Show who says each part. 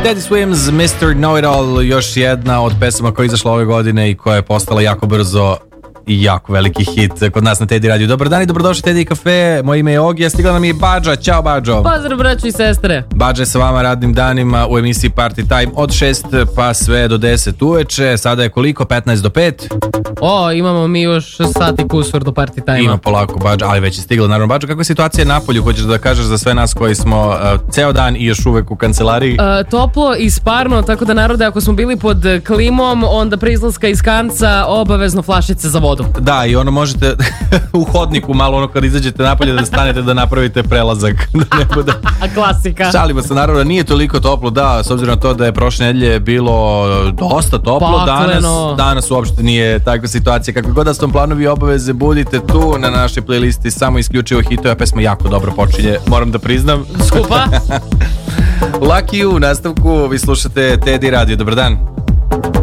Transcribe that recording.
Speaker 1: Teddy Swims, Mr. Know-It-All, još jedna od pesama koja je izašla ove godine i koja je postala jako brzo i jako veliki hit kod nas na Teddy Radio. Dobar dan i dobrodošli Teddy Cafe, moje ime je Ogi, a stigla nam je i Badža. Ćao Badžo.
Speaker 2: Pozdrav braćo i sestre.
Speaker 1: Badža je sa vama radnim danima u emisiji Party Time od 6 pa sve do 10 uveče. Sada je koliko? 15 do 5?
Speaker 2: Imamo mi još sati kusur do Party Time.
Speaker 1: Ima polako Badža, ali već je stigla naravno. Badžo, kakva je situacija na polju? Hoćeš da kažeš za sve nas koji smo ceo dan i još uvek u kancelariji?
Speaker 2: Toplo i sparno, tako da narode, ako smo bili pod klimom, onda pre izlaska iz kanca obavezno flašice za vodu.
Speaker 1: Da, i ono možete u hodniku malo ono kad izađete napolje da stanete da napravite prelazak. Da ne bude...
Speaker 2: Klasika.
Speaker 1: Šalimo se, naravno nije toliko toplo, da, s obzirom na to da je prošle nedelje bilo dosta toplo, danas uopšte nije takva situacija. Kakve god da su vam planovi i obaveze, budite tu na našoj playlisti, samo isključivo hitove, a pesma jako dobro počinje, moram da priznam.
Speaker 2: Skupa.
Speaker 1: Lucky You, u nastavku vi slušate Teddy Radio, dobar dan.